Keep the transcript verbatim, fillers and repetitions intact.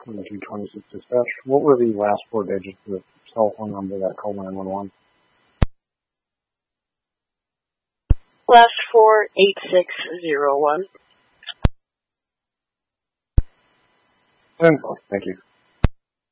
from the two twenty-six dispatch. What were the last four digits of the cell phone number that called nine one one? Last four, eight six zero one. Thank you.